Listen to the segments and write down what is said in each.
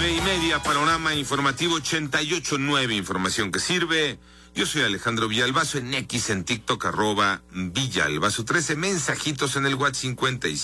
9:30, panorama informativo 88.9, información que sirve. Yo soy Alejandro Villalbazo, en X, en TikTok, @Villalbazo13, mensajitos en el WhatsApp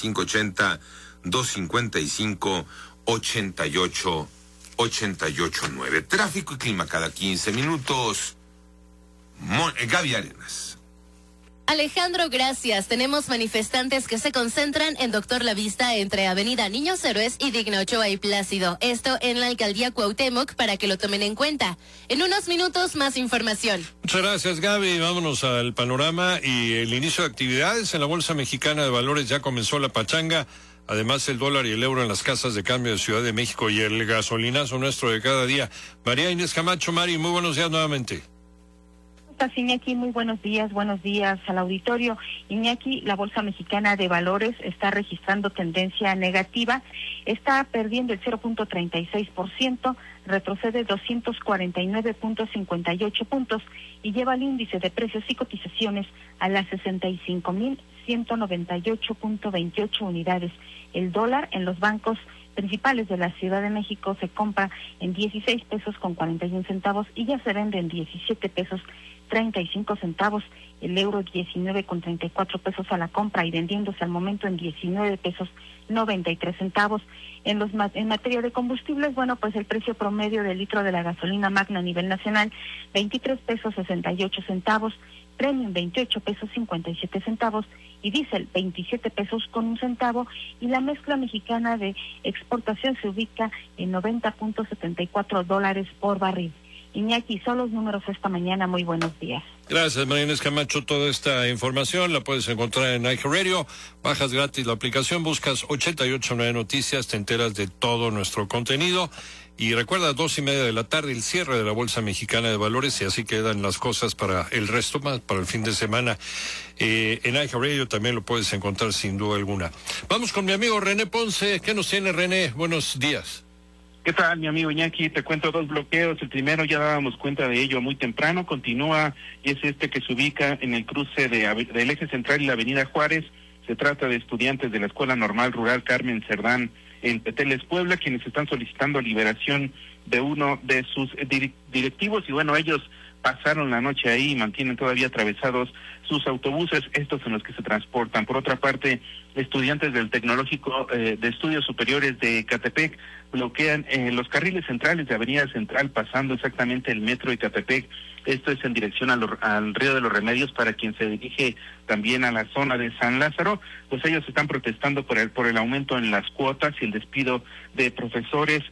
5580-255-8889. Tráfico y clima cada 15 minutos. Gaby Arenas. Alejandro, gracias. Tenemos manifestantes que se concentran en Doctor La Vista entre Avenida Niños Héroes y Digno Ochoa y Plácido. Esto en la alcaldía Cuauhtémoc para que lo tomen en cuenta. En unos minutos más información. Muchas gracias, Gaby. Vámonos al panorama y el inicio de actividades en la Bolsa Mexicana de Valores. Ya comenzó la pachanga. Además, el dólar y el euro en las casas de cambio de Ciudad de México y el gasolinazo nuestro de cada día. María Inés Camacho, Mari, muy buenos días nuevamente. Iñaki, muy buenos días al auditorio. Iñaki, la Bolsa Mexicana de Valores está registrando tendencia negativa, está perdiendo el 0.36%, retrocede 249.58 puntos y lleva el índice de precios y cotizaciones a las 65.198.28 unidades. El dólar en los bancos principales de la Ciudad de México se compra en 16 pesos con 41 centavos y ya se vende en 17 pesos 35 centavos, el euro 19 con 34 pesos a la compra y vendiéndose al momento en 19 pesos 93 centavos. En materia de combustibles, bueno, pues el precio promedio del litro de la gasolina magna a nivel nacional, 23 pesos 68 centavos, premium 28 pesos 57 centavos y diésel 27 pesos con 1 centavo, y la mezcla mexicana de exportación se ubica en $90.74 por barril. Iñaki, son los números esta mañana. Muy buenos días. Gracias, María Inés Camacho. Toda esta información la puedes encontrar en iHeartRadio. Bajas gratis la aplicación, buscas 889 Noticias, te enteras de todo nuestro contenido. Y recuerda, 2:30 de la tarde, el cierre de la Bolsa Mexicana de Valores, y así quedan las cosas para el resto, más para el fin de semana. En iHeartRadio también lo puedes encontrar sin duda alguna. Vamos con mi amigo René Ponce. ¿Qué nos tiene, René? Buenos días. ¿Qué tal, mi amigo Iñaki? Te cuento 2 bloqueos. El primero ya dábamos cuenta de ello muy temprano, continúa, y es este que se ubica en el cruce del eje central y la avenida Juárez. Se trata de estudiantes de la Escuela Normal Rural Carmen Cerdán en Peteles, Puebla, quienes están solicitando liberación de uno de sus directivos, y bueno, ellos pasaron la noche ahí y mantienen todavía atravesados sus autobuses, estos en los que se transportan. Por otra parte, estudiantes del Tecnológico de Estudios Superiores de Ecatepec bloquean los carriles centrales de Avenida Central, pasando exactamente el metro de Ecatepec. Esto es en dirección al Río de los Remedios, para quien se dirige también a la zona de San Lázaro. Pues ellos están protestando por el aumento en las cuotas y el despido de profesores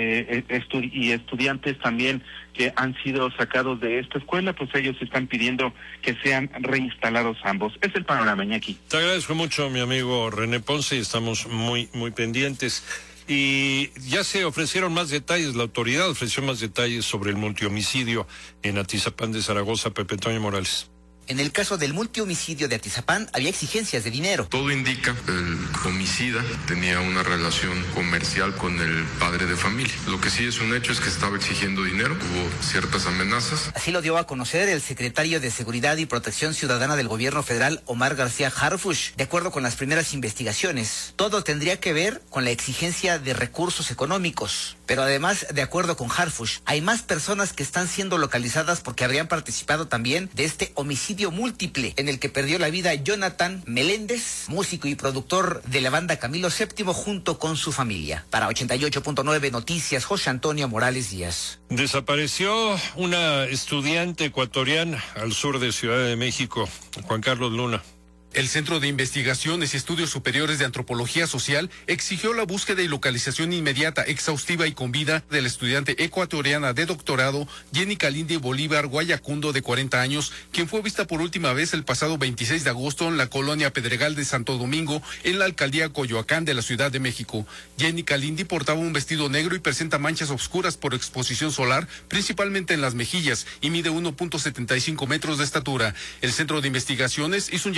y estudiantes también que han sido sacados de esta escuela. Pues ellos están pidiendo que sean reinstalados ambos. Es el panorama, Iñaki. Te agradezco mucho, mi amigo René Ponce, y estamos muy pendientes. Y ya se ofrecieron más detalles, la autoridad ofreció más detalles sobre el multihomicidio en Atizapán de Zaragoza. Pepe Toño Morales. En el caso del multihomicidio de Atizapán había exigencias de dinero. Todo indica que el homicida tenía una relación comercial con el padre de familia. Lo que sí es un hecho es que estaba exigiendo dinero, hubo ciertas amenazas. Así lo dio a conocer el secretario de Seguridad y Protección Ciudadana del Gobierno Federal, Omar García Harfuch. De acuerdo con las primeras investigaciones, todo tendría que ver con la exigencia de recursos económicos. Pero además, de acuerdo con Harfuch, hay más personas que están siendo localizadas porque habrían participado también de este homicidio múltiple en el que perdió la vida Jonathan Meléndez, músico y productor de la banda Camilo VII, junto con su familia. Para 88.9 Noticias, José Antonio Morales Díaz. Desapareció una estudiante ecuatoriana al sur de Ciudad de México, Juan Carlos Luna. El Centro de Investigaciones y Estudios Superiores de Antropología Social exigió la búsqueda y localización inmediata, exhaustiva y con vida de la estudiante ecuatoriana de doctorado Jenny Kalindi Bolívar Guayacundo, de 40 años, quien fue vista por última vez el pasado 26 de agosto en la colonia Pedregal de Santo Domingo, en la alcaldía Coyoacán de la Ciudad de México. Jenny Kalindi portaba un vestido negro y presenta manchas oscuras por exposición solar, principalmente en las mejillas, y mide 1.75 metros de estatura. El Centro de Investigaciones hizo un llamado enérgico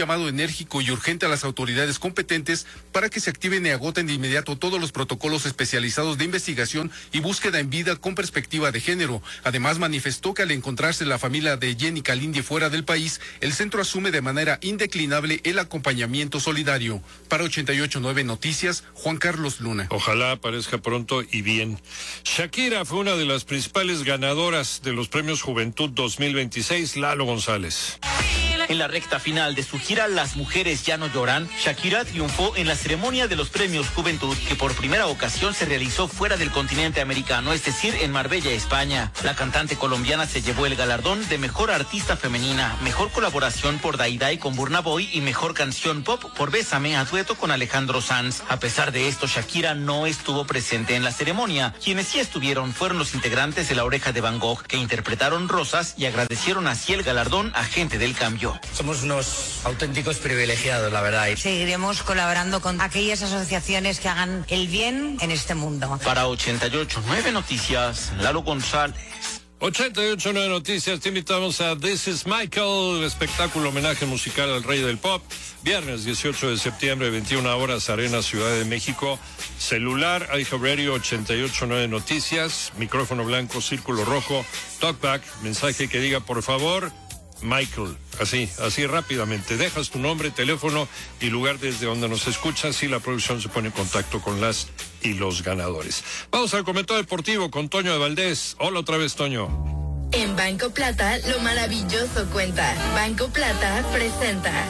enérgico y urgente a las autoridades competentes para que se activen y agoten de inmediato todos los protocolos especializados de investigación y búsqueda en vida con perspectiva de género. Además, manifestó que al encontrarse la familia de Jenny Calindi fuera del país, el centro asume de manera indeclinable el acompañamiento solidario. Para 88.9 Noticias, Juan Carlos Luna. Ojalá aparezca pronto y bien. Shakira fue una de las principales ganadoras de los premios Juventud 2026, Lalo González. En la recta final de su gira Las Mujeres Ya No Lloran, Shakira triunfó en la ceremonia de los premios Juventud, que por primera ocasión se realizó fuera del continente americano, es decir, en Marbella, España. La cantante colombiana se llevó el galardón de Mejor Artista Femenina, Mejor Colaboración por Daiday con Burna Boy y Mejor Canción Pop por Bésame a dueto con Alejandro Sanz. A pesar de esto, Shakira no estuvo presente en la ceremonia. Quienes sí estuvieron fueron los integrantes de La Oreja de Van Gogh, que interpretaron Rosas y agradecieron así el galardón a Gente del Cambio. Somos unos auténticos privilegiados, la verdad. Seguiremos colaborando con aquellas asociaciones que hagan el bien en este mundo. Para 88.9 Noticias, Lalo González. 88.9 Noticias, te invitamos a This is Michael, el espectáculo homenaje musical al rey del pop. Viernes 18 de septiembre, 21 horas, Arena Ciudad de México. Celular, iHeartRadio 88.9 Noticias, micrófono blanco, círculo rojo, talkback, mensaje que diga por favor Michael, así rápidamente. Dejas tu nombre, teléfono y lugar desde donde nos escuchas y la producción se pone en contacto con las y los ganadores. Vamos al comentario deportivo con Toño de Valdés. Hola otra vez, Toño. En Banco Plata, lo maravilloso cuenta. Banco Plata presenta.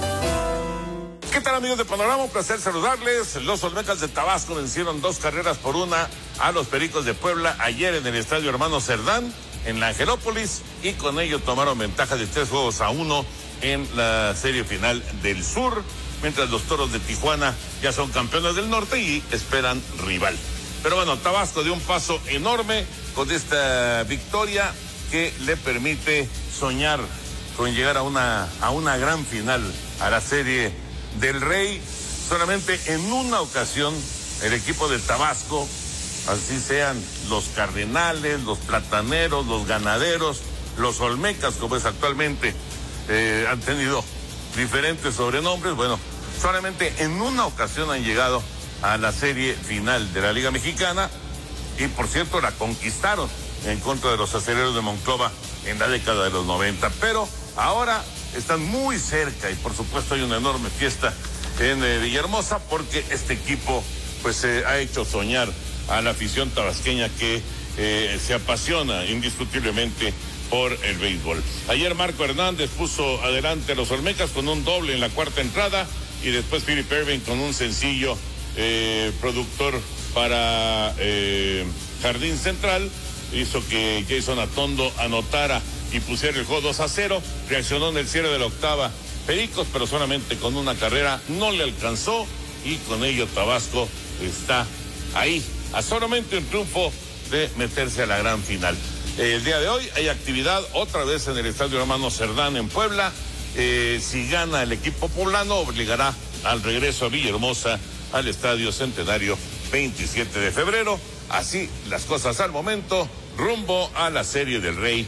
¿Qué tal, amigos de Panorama? Un placer saludarles. Los Olmecas de Tabasco vencieron 2-1 a los Pericos de Puebla ayer en el Estadio Hermano Cerdán, en la Angelópolis, y con ello tomaron ventaja de 3-1 en la serie final del sur, mientras los Toros de Tijuana ya son campeones del norte y esperan rival. Pero bueno, Tabasco dio un paso enorme con esta victoria que le permite soñar con llegar a una gran final, a la serie del Rey. Solamente en una ocasión el equipo de Tabasco, así sean los Cardenales, los Plataneros, los Ganaderos, los Olmecas, como es actualmente, han tenido diferentes sobrenombres. Bueno, solamente en una ocasión han llegado a la serie final de la Liga Mexicana y, por cierto, la conquistaron en contra de los Acereros de Monclova en la década de los 90. Pero ahora están muy cerca y, por supuesto, hay una enorme fiesta en Villahermosa porque este equipo pues ha hecho soñar a la afición tabasqueña que se apasiona indiscutiblemente por el béisbol. Ayer Marco Hernández puso adelante a los Olmecas con un doble en la cuarta entrada y después Philip Ervin con un sencillo productor para Jardín Central hizo que Jason Atondo anotara y pusiera el juego 2-0. Reaccionó en el cierre de la octava Pericos, pero solamente con una carrera no le alcanzó y con ello Tabasco está ahí a solamente un triunfo de meterse a la gran final. El día de hoy hay actividad otra vez en el Estadio Hermano Cerdán en Puebla. Si gana el equipo poblano, obligará al regreso a Villahermosa al Estadio Centenario 27 de febrero. Así las cosas al momento, rumbo a la Serie del Rey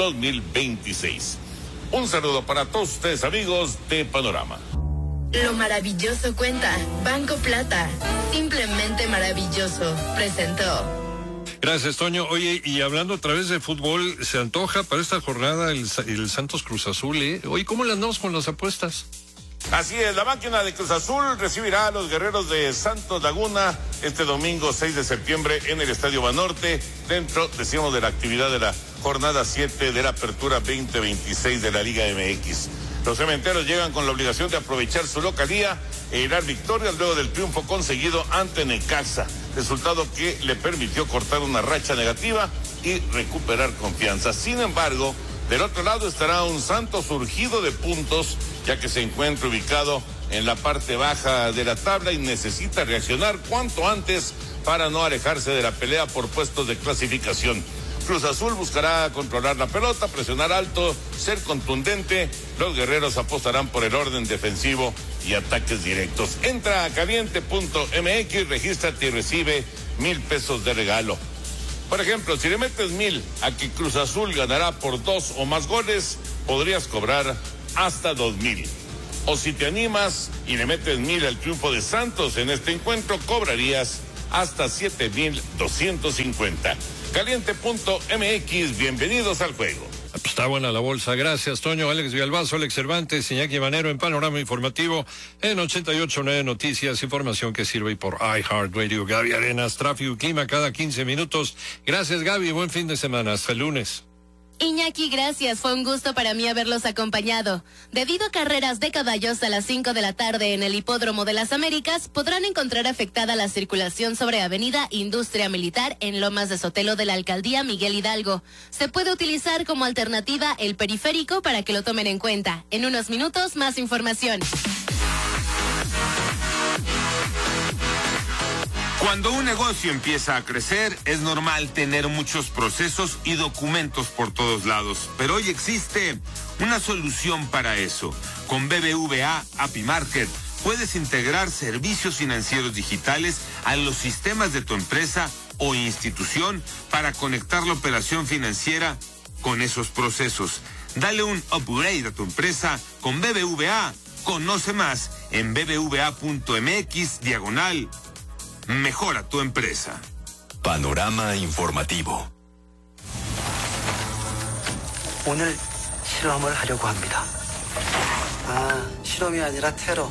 2026. Un saludo para todos ustedes, amigos de Panorama. Lo maravilloso cuenta. Banco Plata. Simplemente maravilloso. Presentó. Gracias, Toño. Oye, y hablando otra vez de fútbol, se antoja para esta jornada el Santos Cruz Azul, ¿eh? Oye, ¿cómo le andamos con las apuestas? Así es, la máquina de Cruz Azul recibirá a los guerreros de Santos Laguna este domingo 6 de septiembre en el Estadio Banorte, dentro, decíamos, de la actividad de la jornada 7 de la Apertura 2026 de la Liga MX. Los cementeros llegan con la obligación de aprovechar su localía e hilar victorias luego del triunfo conseguido ante Necaxa, resultado que le permitió cortar una racha negativa y recuperar confianza. Sin embargo, del otro lado estará un Santos surgido de puntos, ya que se encuentra ubicado en la parte baja de la tabla y necesita reaccionar cuanto antes para no alejarse de la pelea por puestos de clasificación. Cruz Azul buscará controlar la pelota, presionar alto, ser contundente. Los guerreros apostarán por el orden defensivo y ataques directos. Entra a caliente.mx, regístrate y recibe 1,000 pesos de regalo. Por ejemplo, si le metes 1,000 a que Cruz Azul ganará por 2 o más goles, podrías cobrar hasta 2,000. O si te animas y le metes 1,000 al triunfo de Santos en este encuentro, cobrarías hasta 7,250. Caliente.mx, bienvenidos al juego. Está buena la bolsa, gracias Toño. Alex Villalbazo, Alex Cervantes, Iñaki Manero en Panorama Informativo en 88.9 Noticias, información que sirve por iHeartRadio. Gaby Arenas, tráfico y clima cada 15 minutos. Gracias Gaby, buen fin de semana, hasta el lunes. Iñaki, gracias. Fue un gusto para mí haberlos acompañado. Debido a carreras de caballos a las 5 de la tarde en el Hipódromo de las Américas, podrán encontrar afectada la circulación sobre Avenida Industria Militar en Lomas de Sotelo de la Alcaldía Miguel Hidalgo. Se puede utilizar como alternativa el periférico para que lo tomen en cuenta. En unos minutos, más información. Cuando un negocio empieza a crecer, es normal tener muchos procesos y documentos por todos lados. Pero hoy existe una solución para eso. Con BBVA API Market puedes integrar servicios financieros digitales a los sistemas de tu empresa o institución para conectar la operación financiera con esos procesos. Dale un upgrade a tu empresa con BBVA. Conoce más en bbva.mx/mejora tu empresa. Panorama informativo. 오늘 실험을 하려고 합니다. 실험이 아니라 테러.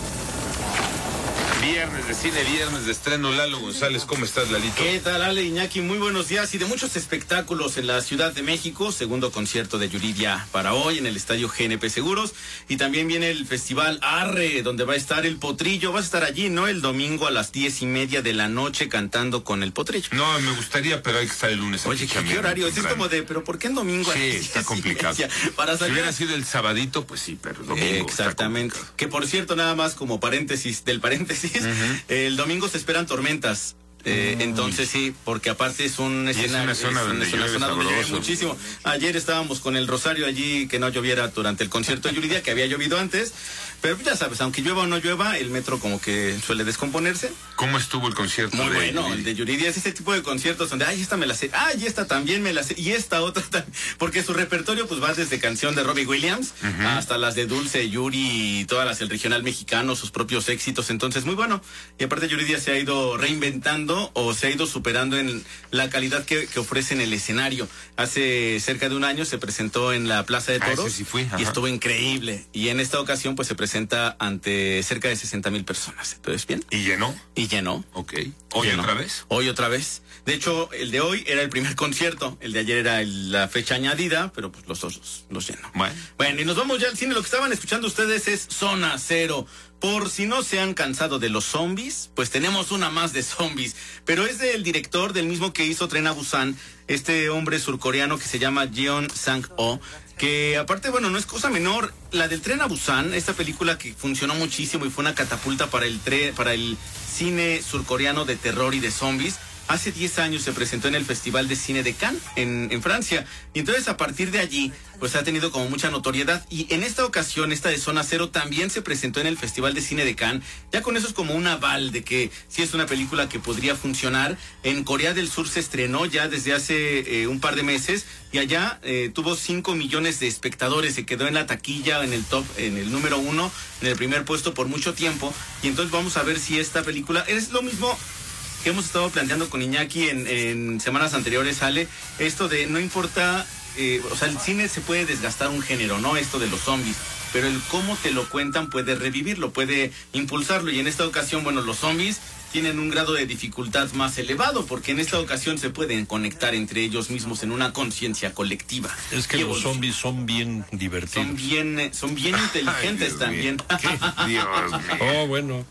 Viernes de cine, viernes de estreno. Lalo González, ¿cómo estás, Lalito? ¿Qué tal, Ale, Iñaki? Muy buenos días y de muchos espectáculos en la Ciudad de México. Segundo concierto de Yuridia para hoy en el Estadio GNP Seguros. Y también viene el Festival Arre, donde va a estar el Potrillo. Vas a estar allí, ¿no? El domingo a las 10:30 de la noche cantando con el Potrillo. No, me gustaría, pero hay que estar el lunes. Oye, ¿qué horario? Es como de, ¿pero por qué en domingo? Sí, está complicado. Para salir... Si hubiera sido el sabadito, pues sí, pero el domingo. Exactamente. Que por cierto, nada más como paréntesis del paréntesis, el domingo se esperan tormentas. Entonces sí, porque aparte es un escenario, es una zona donde llueve muchísimo. Ayer estábamos con el Rosario allí, que no lloviera durante el concierto de Yuridia, que había llovido antes, pero ya sabes, aunque llueva o no llueva, el metro como que suele descomponerse. ¿Cómo estuvo el concierto? Muy bueno, el de Yuridia es ese tipo de conciertos donde, ay, esta me la sé, ay, esta también me la sé, y esta otra también, porque su repertorio pues va desde canción de Robbie Williams hasta las de Dulce, Yuri, y todas las del regional mexicano, sus propios éxitos, entonces muy bueno. Y aparte Yuridia se ha ido reinventando o se ha ido superando en la calidad que ofrece en el escenario. Hace cerca de un año se presentó en la Plaza de Toros sí fui, y estuvo increíble. Y en esta ocasión pues se presenta ante cerca de 60,000 personas. Entonces, ¿bien? ¿Y llenó? Y llenó. Ok. ¿Hoy llenó. otra vez? Hoy otra vez. De hecho, el de hoy era el primer concierto. El de ayer era la fecha añadida, pero pues los dos los llenó. Bueno, y nos vamos ya al cine. Lo que estaban escuchando ustedes es Zona Cero. Por si no se han cansado de los zombies, pues tenemos una más de zombies. Pero es del director, del mismo que hizo Tren a Busan, este hombre surcoreano que se llama Jeon Sang-ho, que aparte, bueno, no es cosa menor. La del Tren a Busan, esta película que funcionó muchísimo y fue una catapulta para el cine surcoreano de terror y de zombies. Hace 10 años se presentó en el Festival de Cine de Cannes, en Francia. Y entonces a partir de allí, pues ha tenido como mucha notoriedad. Y en esta ocasión, esta de Zona Cero también se presentó en el Festival de Cine de Cannes. Ya con eso es como un aval de que sí es una película que podría funcionar. En Corea del Sur se estrenó ya desde hace un par de meses. Y allá tuvo 5 millones de espectadores. Se quedó en la taquilla, en el top, en el número 1, en el primer puesto por mucho tiempo. Y entonces vamos a ver si esta película es lo mismo que hemos estado planteando con Iñaki en semanas anteriores, Ale, esto de no importa, o sea, el cine se puede desgastar un género, ¿no? Esto de los zombies, pero el cómo te lo cuentan puede revivirlo, puede impulsarlo, y en esta ocasión, bueno, los zombies tienen un grado de dificultad más elevado, porque en esta ocasión se pueden conectar entre ellos mismos en una conciencia colectiva. Es que los zombies son bien divertidos. Son bien inteligentes. Ay, también. Dios mío. Oh, bueno.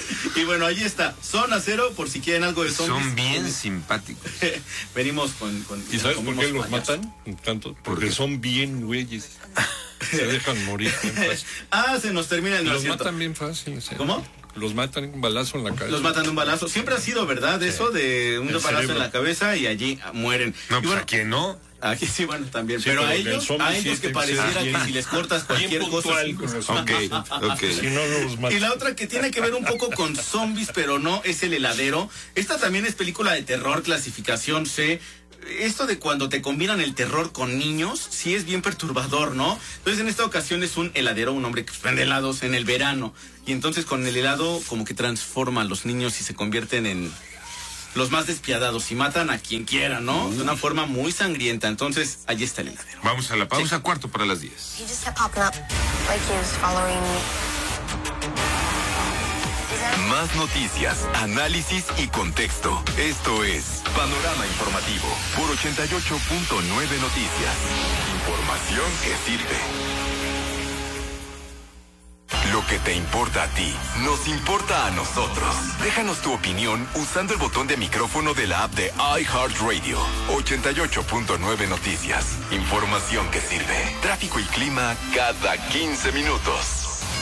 Y bueno, ahí está, Zona Cero, por si quieren algo de zombies. Son bien simpáticos. Venimos con ¿Y sabes por qué los matan tanto? Porque son bien güeyes. Se dejan morir bien fácil. Se nos termina el Los matan bien fácil. ¿Cómo? Los matan un balazo en la cabeza. Los matan de un balazo. Siempre ha sido, ¿verdad? Sí. Eso de un balazo en la cabeza y allí mueren. No, y pues bueno, ¿a quién no? Aquí sí, bueno, también. Sí, pero a ellos que pareciera que si les cortas cualquier cosa. Okay. Si no los matan. Y la otra que tiene que ver un poco con zombies, pero no, es El Heladero. Esta también es película de terror, clasificación C. esto de cuando te combinan el terror con niños, sí es bien perturbador, ¿no? Entonces en esta ocasión es un heladero, un hombre que vende helados en el verano. Y entonces con el helado como que transforma a los niños y se convierten en los más despiadados y matan a quien quiera, ¿no? De una forma muy sangrienta. Entonces, allí está el heladero. Vamos a la pausa, Sí. 10:45. Más noticias, análisis y contexto. Esto es Panorama Informativo por 88.9 Noticias. Información que sirve. Lo que te importa a ti, nos importa a nosotros. Déjanos tu opinión usando el botón de micrófono de la app de iHeartRadio. 88.9 Noticias. Información que sirve. Tráfico y clima cada 15 minutos.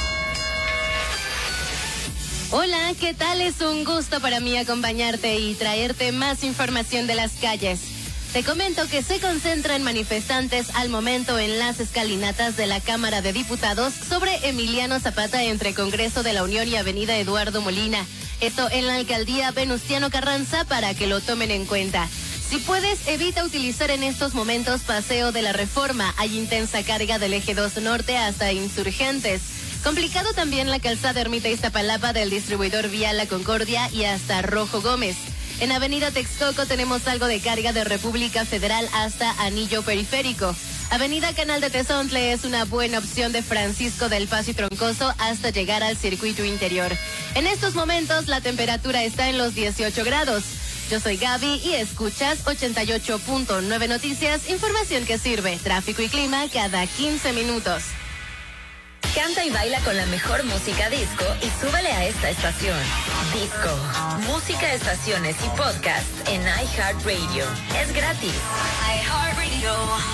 Hola, ¿qué tal? Es un gusto para mí acompañarte y traerte más información de las calles. Te comento que se concentran manifestantes al momento en las escalinatas de la Cámara de Diputados sobre Emiliano Zapata entre Congreso de la Unión y Avenida Eduardo Molina. Esto en la alcaldía Venustiano Carranza para que lo tomen en cuenta. Si puedes, evita utilizar en estos momentos Paseo de la Reforma. Hay intensa carga del eje 2 norte hasta Insurgentes. Complicado también la calzada Ermita Iztapalapa del distribuidor vial La Concordia y hasta Rojo Gómez. En Avenida Texcoco tenemos algo de carga de República Federal hasta Anillo Periférico. Avenida Canal de Tezontle es una buena opción de Francisco del Paso y Troncoso hasta llegar al circuito interior. En estos momentos la temperatura está en los 18 grados. Yo soy Gaby y escuchas 88.9 Noticias, información que sirve, tráfico y clima cada 15 minutos. Canta y baila con la mejor música disco y súbele a esta estación. Disco, música, estaciones y podcast en iHeartRadio. Es gratis. iHeartRadio.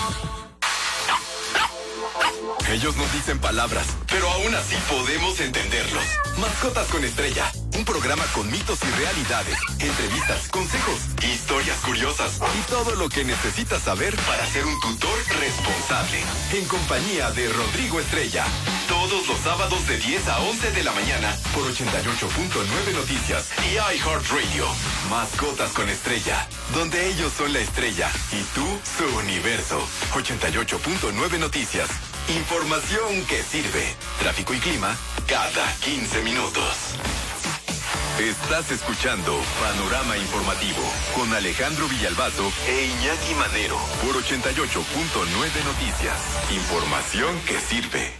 Ellos nos dicen palabras, pero aún así podemos entenderlos. Mascotas con Estrella, un programa con mitos y realidades, entrevistas, consejos, historias curiosas y todo lo que necesitas saber para ser un tutor responsable. En compañía de Rodrigo Estrella, todos los sábados de 10 a 11 de la mañana por 88.9 Noticias y iHeartRadio. Mascotas con Estrella, donde ellos son la estrella y tú su universo. 88.9 Noticias. Información que sirve. Tráfico y clima cada 15 minutos. Estás escuchando Panorama Informativo con Alejandro Villalbazo e Iñaki Manero por 88.9 Noticias. Información que sirve.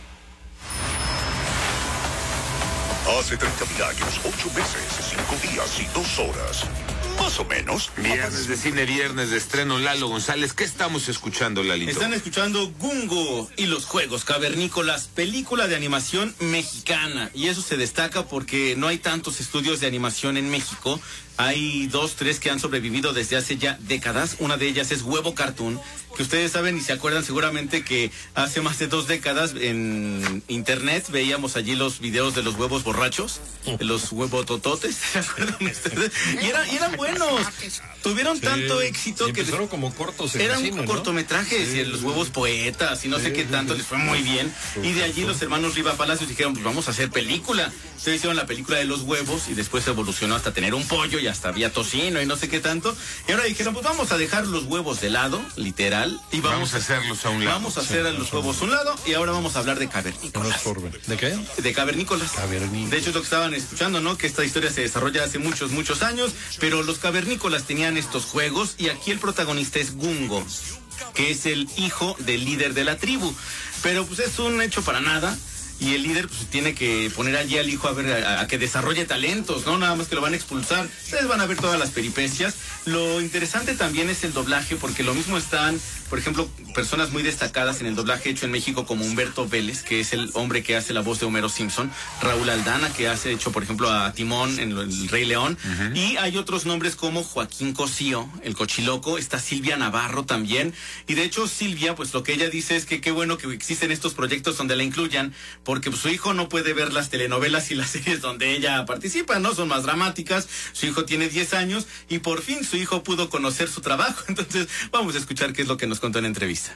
Hace 30.000 años, 8 meses, 5 días y 2 horas. Más o menos. Viernes de cine, viernes de estreno. Lalo González, ¿qué estamos escuchando, Lalito? Están escuchando Gungo y los Juegos Cavernícolas, película de animación mexicana. Y eso se destaca porque no hay tantos estudios de animación en México. Hay 2, 3 que han sobrevivido desde hace ya décadas. Una de ellas es Huevo Cartoon, que ustedes saben y se acuerdan seguramente que hace más de 2 décadas en internet veíamos allí los videos de los huevos borrachos, de los huevotototes, ¿se acuerdan ustedes? Y eran buenos. Tuvieron tanto éxito que empezaron como cortos en eran cine, ¿no? cortometrajes, y los huevos poetas y no sé qué tanto, les fue muy bien. Y de allí los hermanos Riva Palacios dijeron, pues vamos a hacer película. Ustedes hicieron la película de los huevos y después evolucionó hasta tener un pollo y hasta había tocino y no sé qué tanto. Y ahora dijeron, pues vamos a dejar los huevos de lado, literal, y vamos a hacerlos a un lado. Vamos a hacer a los huevos a un lado y ahora vamos a hablar de cavernícolas. ¿De qué? De cavernícolas. De hecho es lo que estaban escuchando, ¿no? Que esta historia se desarrolla hace muchos años, pero los cavernícolas tenían estos juegos y aquí el protagonista es Gungo, que es el hijo del líder de la tribu. Pero pues es un hecho para nada. Y el líder pues tiene que poner allí al hijo a que desarrolle talentos, ¿no? Nada más que lo van a expulsar. Ustedes van a ver todas las peripecias. Lo interesante también es el doblaje, porque lo mismo están, por ejemplo, personas muy destacadas en el doblaje hecho en México, como Humberto Vélez, que es el hombre que hace la voz de Homero Simpson, Raúl Aldana, que hace hecho, por ejemplo, a Timón en El Rey León, y hay otros nombres como Joaquín Cosío, el Cochiloco, está Silvia Navarro también, y de hecho Silvia, pues lo que ella dice es que qué bueno que existen estos proyectos donde la incluyan, porque pues, su hijo no puede ver las telenovelas y las series donde ella participa, ¿no? Son más dramáticas. Su hijo tiene 10 años y por fin su hijo pudo conocer su trabajo. Entonces, vamos a escuchar qué es lo que nos contó en la entrevista.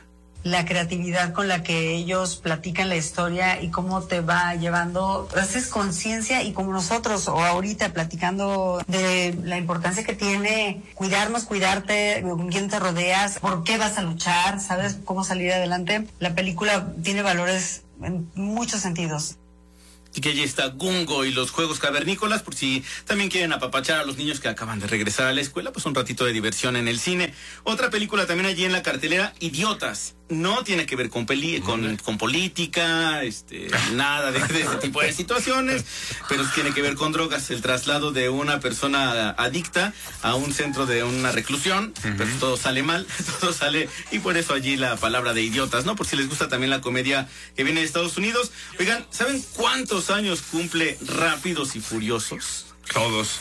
la creatividad con la que ellos platican la historia y cómo te va llevando, haces conciencia, y como nosotros, o ahorita platicando de la importancia que tiene cuidarnos, cuidarte, con quién te rodeas, por qué vas a luchar, sabes cómo salir adelante. La película tiene valores en muchos sentidos. Así que allí está Gungo y los juegos cavernícolas, por si también quieren apapachar a los niños que acaban de regresar a la escuela, pues un ratito de diversión en el cine. Otra película también allí en la cartelera, Idiotas. No tiene que ver con política, nada de ese tipo de situaciones, pero tiene que ver con drogas, el traslado de una persona adicta a un centro de una reclusión, pero todo sale mal, todo sale, y por eso allí la palabra de idiotas, ¿no? Por si les gusta también la comedia que viene de Estados Unidos. Oigan, ¿saben cuántos años cumple Rápidos y Furiosos? Todos.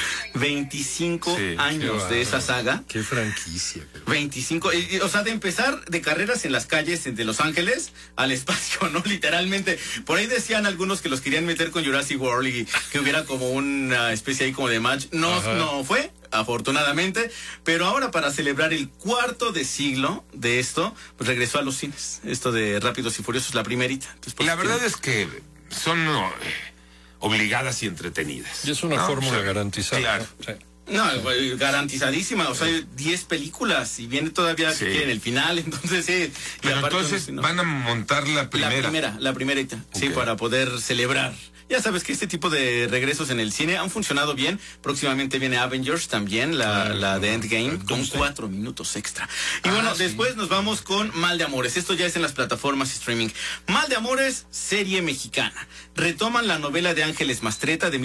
25 años de esa saga. Qué franquicia. 25, o sea, de empezar de carreras en las calles de Los Ángeles al espacio, ¿no? Literalmente. Por ahí decían algunos que los querían meter con Jurassic World y que hubiera como una especie ahí como de match. No fue, afortunadamente. Pero ahora, para celebrar el 4 de siglo de esto, pues regresó a los cines. Esto de Rápidos y Furiosos, la primerita. Entonces, la verdad es que son obligadas y entretenidas. Y es una fórmula garantizada. Claro. Sí. No, garantizadísima, o sea, 10 películas y viene todavía si quieren el final, entonces sí. Pero entonces van a montar la primera. La primerita, sí, para poder celebrar. Ya sabes que este tipo de regresos en el cine han funcionado bien. Próximamente viene Avengers también, la de Endgame, con 4 minutos extra. Y bueno, después nos vamos con Mal de Amores. Esto ya es en las plataformas streaming. Mal de Amores, serie mexicana. Retoman la novela de Ángeles Mastretta de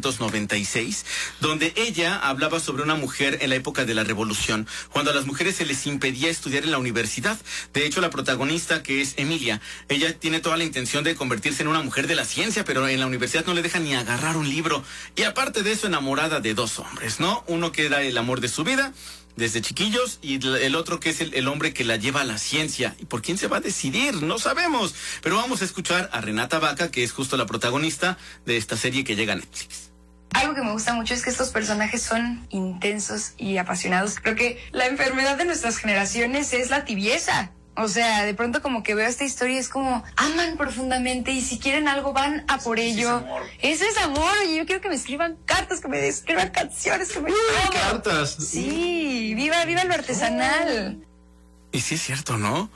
1996, donde ella hablaba sobre una mujer en la época de la Revolución, cuando a las mujeres se les impedía estudiar en la universidad. De hecho, la protagonista, que es Emilia, ella tiene toda la intención de convertirse en una mujer de la ciencia, pero en la universidad no le dejan ni agarrar un libro. Y aparte de eso, enamorada de 2 hombres, ¿no? Uno que era el amor de su vida desde chiquillos, y el otro que es el hombre que la lleva a la ciencia. ¿Y por quién se va a decidir? No sabemos. Pero vamos a escuchar a Renata Vaca, que es justo la protagonista de esta serie que llega a Netflix. Algo que me gusta mucho es que estos personajes son intensos y apasionados. Creo que la enfermedad de nuestras generaciones es la tibieza. O sea, de pronto como que veo esta historia, es como aman profundamente y si quieren algo van a por ello. Eso es amor. Oye, yo quiero que me escriban cartas, que me escriban canciones, que me cartas. Sí, viva lo artesanal. Y sí es cierto, ¿no?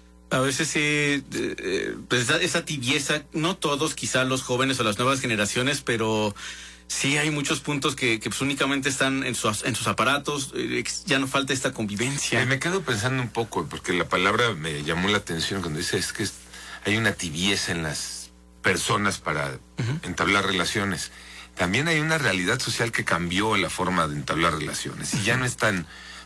A veces sí, pues esa tibieza, no todos, quizá los jóvenes o las nuevas generaciones, pero sí hay muchos puntos que pues únicamente están en sus aparatos, ya no falta esta convivencia. Me quedo pensando un poco, porque la palabra me llamó la atención cuando dice es que hay una tibieza en las personas para entablar relaciones. También hay una realidad social que cambió la forma de entablar relaciones y ya no es tan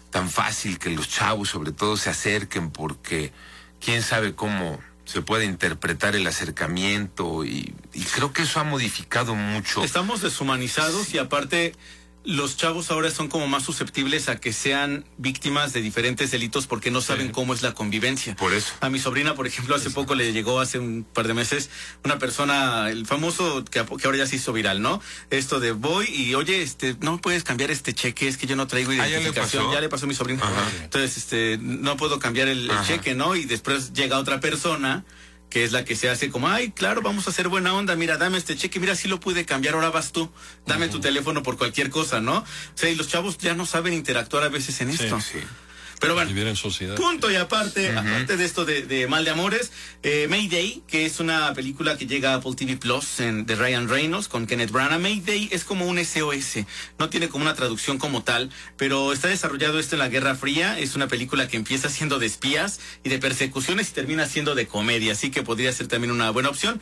fácil que los chavos sobre todo se acerquen, porque quién sabe cómo se puede interpretar el acercamiento y creo que eso ha modificado mucho. Estamos deshumanizados y aparte los chavos ahora son como más susceptibles a que sean víctimas de diferentes delitos porque no saben cómo es la convivencia. Por eso. A mi sobrina, por ejemplo, hace poco le llegó, hace un par de meses, una persona, el famoso que ahora ya se hizo viral, ¿no? Esto de voy y oye, no puedes cambiar este cheque, es que yo no traigo identificación. Ya le pasó a mi sobrina. Entonces, no puedo cambiar el cheque, ¿no? Y después llega otra persona que es la que se hace como, ay, claro, vamos a hacer buena onda, mira, dame este cheque, mira, sí lo pude cambiar, ahora vas tú, dame tu teléfono por cualquier cosa, ¿no? O sea, y los chavos ya no saben interactuar a veces en esto. Sí. Pero bueno, vivir en sociedad. Punto y aparte, aparte de esto de Mal de Amores, Mayday, que es una película que llega a Apple TV Plus de Ryan Reynolds con Kenneth Branagh. Mayday es como un SOS, no tiene como una traducción como tal, pero está desarrollado esto en la Guerra Fría. Es una película que empieza siendo de espías y de persecuciones y termina siendo de comedia, así que podría ser también una buena opción.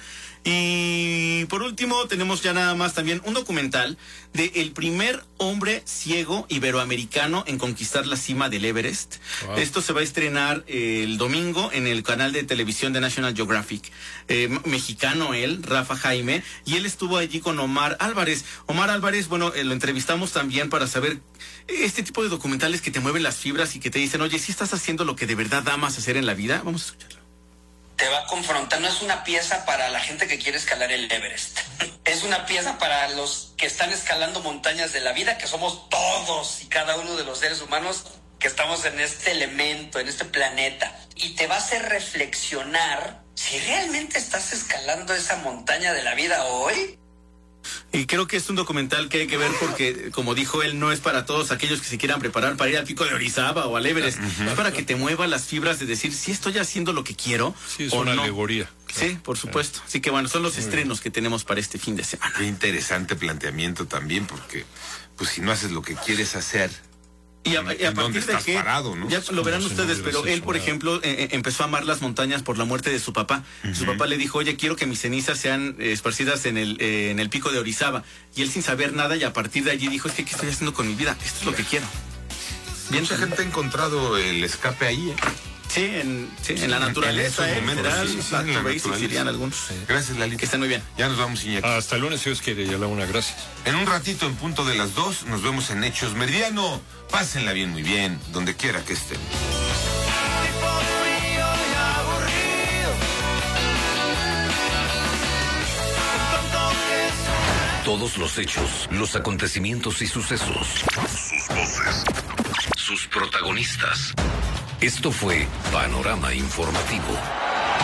Y por último tenemos ya nada más también un documental de el primer hombre ciego iberoamericano en conquistar la cima del Everest. Wow. Esto se va a estrenar el domingo en el canal de televisión de National Geographic. Mexicano él, Rafa Jaime, y él estuvo allí con Omar Álvarez. Omar Álvarez, bueno, lo entrevistamos también para saber este tipo de documentales que te mueven las fibras y que te dicen, oye, ¿sí estás haciendo lo que de verdad amas hacer en la vida? Vamos a escucharlo. Te va a confrontar, no es una pieza para la gente que quiere escalar el Everest. Es una pieza para los que están escalando montañas de la vida, que somos todos y cada uno de los seres humanos. que estamos en este elemento, en este planeta, y te va a hacer reflexionar si realmente estás escalando esa montaña de la vida hoy. Y creo que es un documental que hay que ver porque, como dijo él, no es para todos aquellos que se quieran preparar para ir al Pico de Orizaba o al Everest. Es para que te mueva las fibras de decir si estoy haciendo lo que quiero. Sí, es una alegoría. Sí, por supuesto. Así que bueno, son los estrenos que tenemos para este fin de semana. Qué interesante planteamiento también, porque pues si no haces lo que quieres hacer... Y a partir de que, parado, ¿no? ya lo verán ustedes, pero él, por ejemplo, empezó a amar las montañas por la muerte de su papá. Su papá le dijo, oye, quiero que mis cenizas sean esparcidas en el Pico de Orizaba. Y él sin saber nada, y a partir de allí dijo, es que ¿qué estoy haciendo con mi vida? Esto es lo que quiero. Mucha gente ha encontrado el escape ahí, Sí, en la naturaleza, en la naturaleza. Dirían algunos. Gracias, Lalita. Que estén muy bien. Ya nos vamos, Iñaki. Hasta el lunes, si Dios quiere, ya la una, gracias. En un ratito, en punto de las 2, nos vemos en Hechos Meridiano. Pásenla bien, muy bien, donde quiera que estén. Todos los hechos, los acontecimientos y sucesos. Sus voces. Sus protagonistas. Esto fue Panorama Informativo.